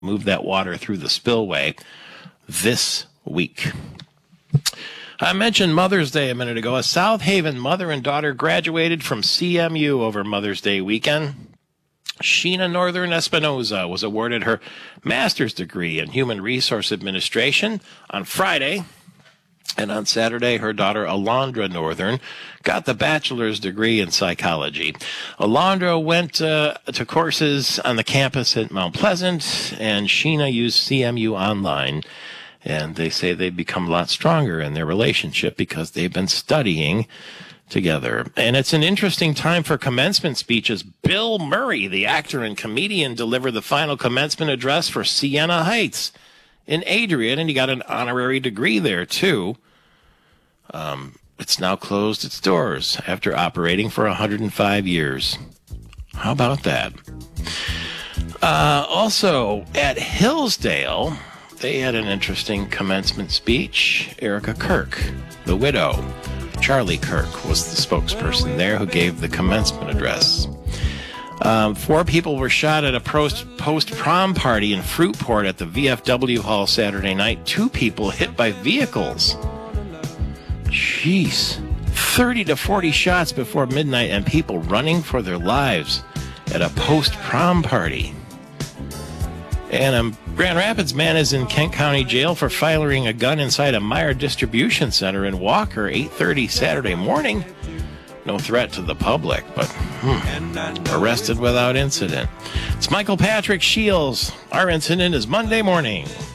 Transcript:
move that water through the spillway this week. I mentioned Mother's Day a minute ago. A South Haven mother and daughter graduated from CMU over Mother's Day weekend. Sheena Northern Espinoza was awarded her master's degree in Human Resource Administration on Friday. And on Saturday, her daughter Alondra Northern got the bachelor's degree in psychology. Alondra went to courses on the campus at Mount Pleasant, and Sheena used CMU Online. And they say they've become a lot stronger in their relationship because they've been studying together. And it's an interesting time for commencement speeches. Bill Murray, the actor and comedian, delivered the final commencement address for Siena Heights in Adrian, and he got an honorary degree there, too. It's now closed its doors after operating for 105 years. How about that? Also, at Hillsdale, they had an interesting commencement speech. Erica Kirk, the widow, Charlie Kirk, was the spokesperson there who gave the commencement address. 4 people were shot at a post-prom party in Fruitport at the VFW Hall Saturday night. 2 people hit by vehicles. Jeez. 30 to 40 shots before midnight and people running for their lives at a post-prom party. And a Grand Rapids man is in Kent County Jail for firing a gun inside a Meijer distribution center in Walker, 8:30 Saturday morning. No threat to the public, but arrested without incident. It's Michael Patrick Shields. Our incident is Monday morning.